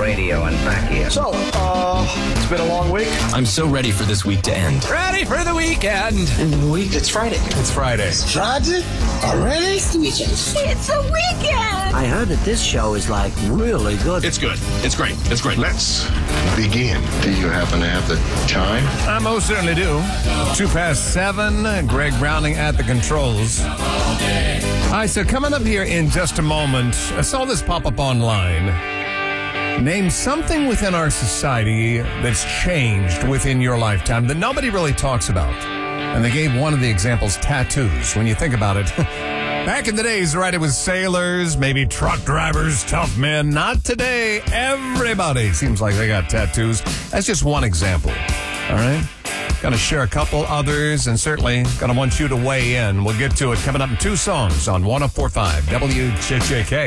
radio and back here. So, it's been a long week. I'm so ready for this week to end. Ready for the weekend. It's Friday. It's Friday. Friday? Already? It's a weekend! I heard that this show is, like, really good. It's good. It's great. It's great. Let's begin. Do you happen to have the time? I most certainly do. 7:02, Greg Browning at the controls. All right, so coming up here in just a moment, I saw this pop up online. Name something within our society that's changed within your lifetime that nobody really talks about. And they gave one of the examples, tattoos. When you think about it, back in the days, right, it was sailors, maybe truck drivers, tough men. Not today. Everybody seems like they got tattoos. That's just one example. All right? Gonna share a couple others, and certainly gonna want you to weigh in. We'll get to it coming up in two songs on 104.5 WJJK.